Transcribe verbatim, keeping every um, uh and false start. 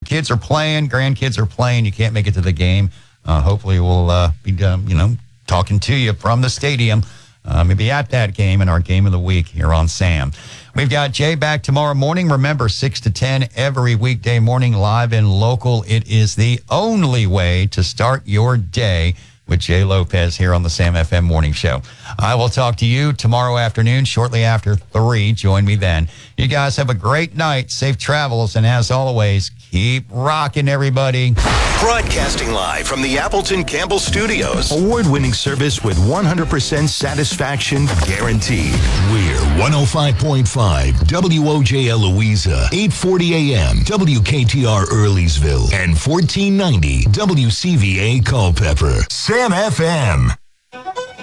kids are playing, grandkids are playing, you can't make it to the game, uh, hopefully we'll uh, be, um, you know, talking to you from the stadium, uh, maybe at that game in our game of the week here on Sam. We've got Jay back tomorrow morning. Remember, six to ten every weekday morning, live and local. It is the only way to start your day with Jay Lopez here on the Sam F M Morning Show. I will talk to you tomorrow afternoon, shortly after three. Join me then. You guys have a great night, safe travels, and as always, keep rocking, everybody. Broadcasting live from the Appleton Campbell Studios. Award-winning service with one hundred percent satisfaction guaranteed. We're one oh five point five W O J L Louisa, eight forty A M W K T R Earlysville, and fourteen ninety W C V A Culpeper. Sam F M.